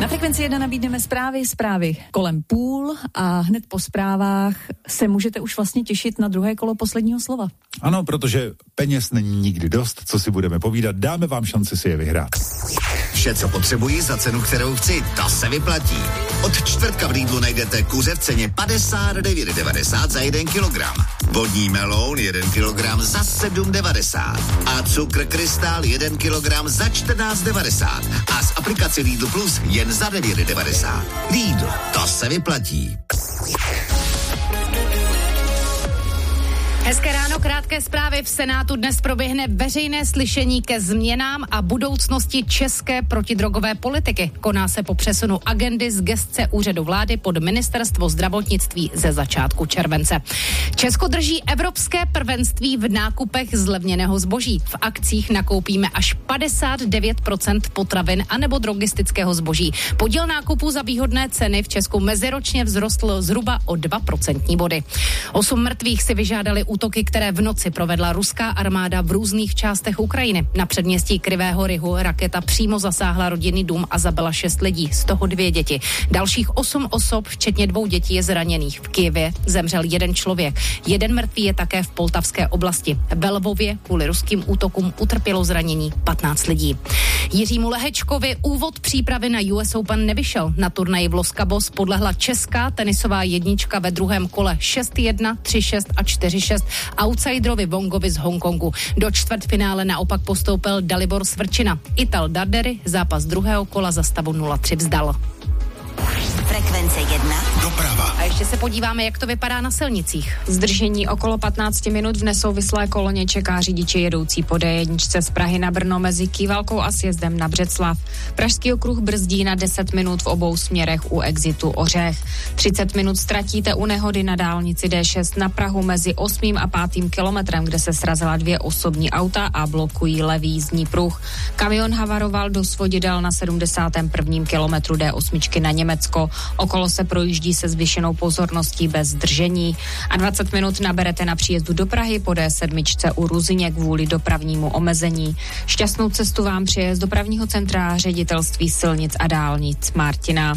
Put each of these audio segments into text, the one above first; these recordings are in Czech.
Na Frekvenci 1 nabídneme zprávy kolem půl a hned po zprávách se můžete už vlastně těšit na druhé kolo posledního slova. Ano, protože peněz není nikdy dost, co si budeme povídat, dáme vám šanci si je vyhrát. Vše, co potřebuji za cenu, kterou chci, to se vyplatí. Od čtvrtka v Lidlu najdete kuře v ceně 59,90 za 1 kilogram. Vodní meloun 1 kilogram za 7,90. A cukr krystál 1 kilogram za 14,90. A z aplikace Lidl Plus jen za 9,90. Lidl, to se vyplatí. Hezké ráno, krátké zprávy. V Senátu dnes proběhne veřejné slyšení ke změnám a budoucnosti české protidrogové politiky. Koná se po přesunu agendy z gesce úřadu vlády pod ministerstvo zdravotnictví ze začátku července. Česko drží evropské prvenství v nákupech zlevněného zboží. V akcích nakoupíme až 59% potravin anebo drogistického zboží. Podíl nákupů za výhodné ceny v Česku meziročně vzrostl zhruba o 2% body. 8 mrtvých si vyžádali útoky, které v noci provedla ruská armáda v různých částech Ukrajiny. Na předměstí Krivého Rihu raketa přímo zasáhla rodinný dům a zabila 6 lidí, z toho 2 děti. Dalších 8 osob, včetně 2 dětí, je zraněných. V Kyjevě zemřel 1 člověk. 1 mrtvý je také v Poltavské oblasti. Ve Lvově kvůli ruským útokům utrpělo zranění 15 lidí. Jiřímu Lehečkovi úvod přípravy na US Open nevyšel. Na turnaji v Los Cabos podlehla česká tenisová jednička ve druhém kole 6-1, 3-6 a 4-6 outsiderovi Wongovi z Hongkongu. Do čtvrtfinále naopak postoupil Dalibor Svrčina. Ital Dardery zápas druhého kola za stavu 0-3 vzdal. Frekvence 1. Doprava. A ještě se podíváme, jak to vypadá na silnicích. Zdržení okolo 15 minut v nesouvislé koloně čeká řidiče jedoucí po D1 z Prahy na Brno mezi Kývalkou a sjezdem na Břeclav. Pražský okruh brzdí na 10 minut v obou směrech u exitu Ořech. 30 minut ztratíte u nehody na dálnici D6 na Prahu mezi 8. a 5. kilometrem, kde se srazila 2 osobní auta a blokují levý jízdní pruh. Kamion havaroval do svodidel na 71. kilometru D8 na Německo. Okolo se projíždí se zvýšenou pozorností bez zdržení a 20 minut naberete na příjezdu do Prahy po D7 u Ruzyně kvůli dopravnímu omezení. Šťastnou cestu vám přeje z dopravního centra Ředitelství silnic a dálnic Martina.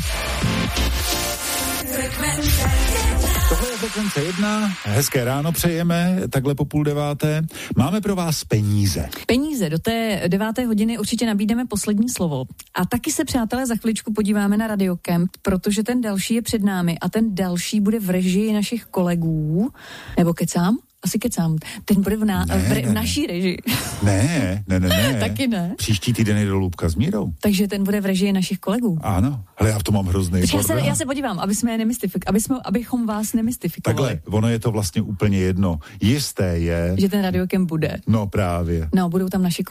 Tohle je Frekvence 1, hezké ráno přejeme, takhle po 8:30. Máme pro vás peníze. Peníze, do té 9. hodiny určitě nabídneme poslední slovo. A taky se, přátelé, za chviličku podíváme na Radiocamp, protože ten další je před námi a ten další bude v režii našich kolegů. Nebo kecám? Asi kecám. Ten bude v naší režii. Ne. Taky ne. Příští týden je do Lůbka s Mírou. Takže ten bude v režii našich kolegů. Ano, ale já v tom mám hrozný bordel. Já se podívám, abychom vás nemystifikovali. Takhle, ono je to vlastně úplně jedno. Jisté je, že ten Radiocamp bude. No právě. No, budou tam naši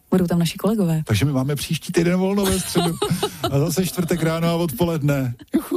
kolegové. Takže my máme příští týden volno ve středu. A zase čtvrtek ráno a odpoledne. Juchu.